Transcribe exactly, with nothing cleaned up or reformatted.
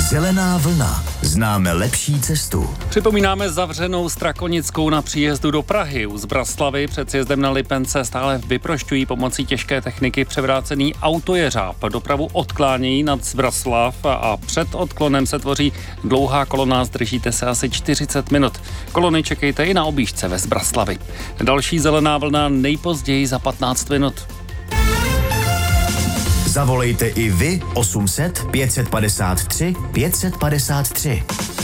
Zelená vlna. Známe lepší cestu. Připomínáme zavřenou Strakonickou na příjezdu do Prahy. U Zbraslavy před sjezdem na Lipence stále vyprošťují pomocí těžké techniky převrácený autojeřáb. Dopravu odklánějí nad Zbraslav a před odklonem se tvoří dlouhá kolona. Zdržíte se asi čtyřicet minut. Kolony čekejte i na objížďce ve Zbraslavi. Další zelená vlna nejpozději za patnáct minut. Zavolejte i vy osm set pět set padesát tři pět set padesát tři.